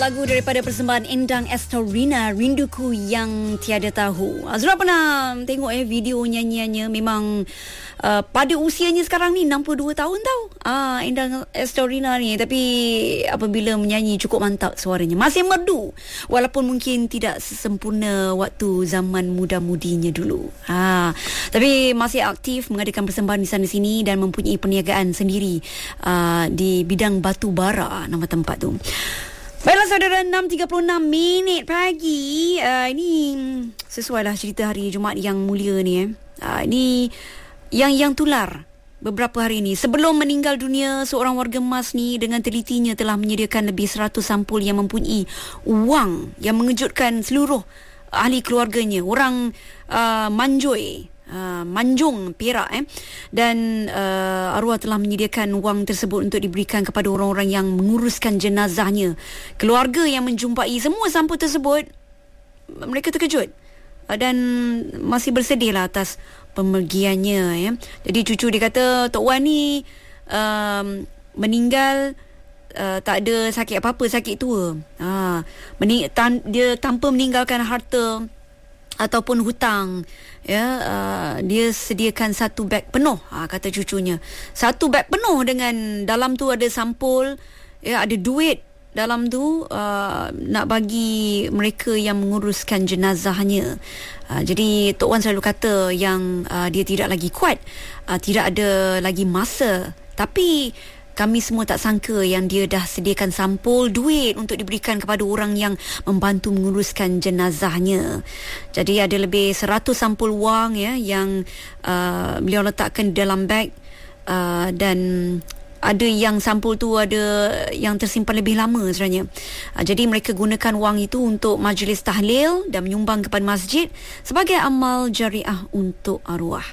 Lagu daripada persembahan Endang Estorina, Rinduku Yang Tiada Tahu. Azura pernah tengok video nyanyiannya. Memang pada usianya sekarang ni 62 tahun tau. Endang Estorina ni. Tapi apabila menyanyi cukup mantap suaranya. Masih merdu. Walaupun mungkin tidak sesempurna waktu zaman muda-mudinya dulu. Tapi masih aktif mengadakan persembahan di sana sini dan mempunyai perniagaan sendiri di bidang batu bara, nama tempat tu. Baiklah saudara, 6.36 pagi. Ini sesuai lah cerita hari Jumaat yang mulia ni. Ini yang tular beberapa hari ini. Sebelum meninggal dunia, seorang warga emas ni dengan telitinya telah menyediakan lebih 100 sampul yang mempunyai wang yang mengejutkan seluruh ahli keluarganya. Orang Manjung Perak dan arwah telah menyediakan wang tersebut untuk diberikan kepada orang-orang yang menguruskan jenazahnya. Keluarga yang menjumpai semua sampul tersebut, mereka terkejut dan masih bersedih lah atas pemergiannya. Jadi cucu dia kata Tok Wan ni meninggal tak ada sakit apa-apa, sakit tua. Dia tanpa meninggalkan harta ataupun hutang. Dia sediakan satu beg penuh, kata cucunya. Satu beg penuh dengan dalam tu ada sampul, ada duit dalam tu nak bagi mereka yang menguruskan jenazahnya. Jadi Tok Wan selalu kata yang dia tidak lagi kuat, tidak ada lagi masa, tapi kami semua tak sangka yang dia dah sediakan sampul duit untuk diberikan kepada orang yang membantu menguruskan jenazahnya. Jadi ada lebih 100 sampul wang yang beliau letakkan dalam beg, dan ada yang sampul tu ada yang tersimpan lebih lama sebenarnya. Jadi mereka gunakan wang itu untuk majlis tahlil dan menyumbang kepada masjid sebagai amal jariah untuk arwah.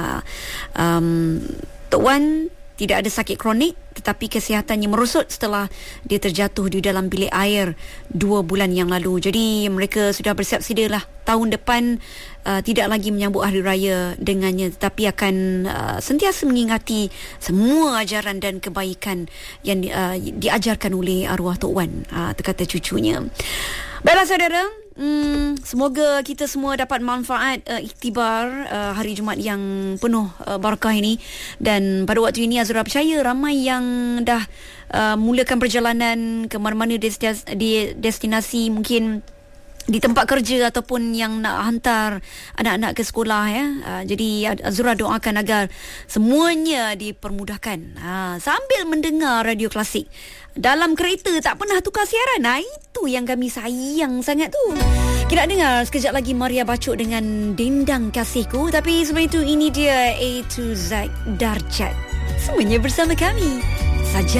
Tok Wan tidak ada sakit kronik, tetapi kesihatannya merosot setelah dia terjatuh di dalam bilik air 2 bulan yang lalu. Jadi mereka sudah bersiap sedia lah tahun depan tidak lagi menyambut hari raya dengannya, tetapi akan sentiasa mengingati semua ajaran dan kebaikan yang diajarkan oleh arwah Tok Wan, kata cucunya. Baiklah saudara, semoga kita semua dapat manfaat iktibar hari Jumaat yang penuh barakah ini. Dan pada waktu ini Azura percaya ramai yang dah mulakan perjalanan ke mana-mana destinasi, mungkin di tempat kerja ataupun yang nak hantar anak-anak ke sekolah. Jadi Azura doakan agar semuanya dipermudahkan sambil mendengar radio klasik. Dalam kereta tak pernah tukar siaran. Itu yang kami sayang sangat tu. Kita dengar sekejap lagi Maria Bacok dengan Dendang Kasihku. Tapi sebelum itu, ini dia A to Z Darjat. Semuanya bersama kami saja.